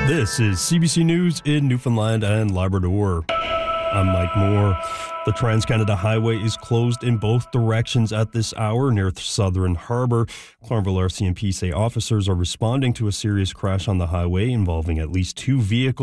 This is CBC News in Newfoundland and Labrador. I'm Mike Moore. The Trans-Canada Highway is closed in both directions at this hour near Southern Harbour. Clarnville RCMP say officers are responding to a serious crash on the highway involving at least two vehicles.